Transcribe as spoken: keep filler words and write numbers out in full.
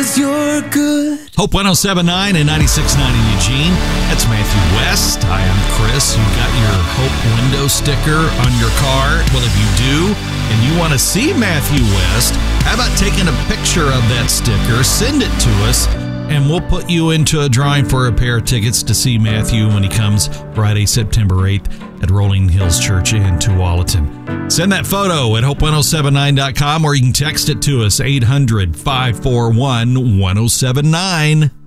You're good. Hope one oh seven point nine and ninety-six point nine in Eugene. That's Matthew West. Hi, I'm Chris. You got your Hope window sticker on your car? Well, if you do, and you want to see Matthew West, how about taking a picture of that sticker, send it to us, and we'll put you into a drawing for a pair of tickets to see Matthew when he comes Friday, September eighth at Rolling Hills Church in Tualatin. Send that photo at hope ten seventy-nine dot com or you can text it to us, eight hundred, five four one, one oh seven nine.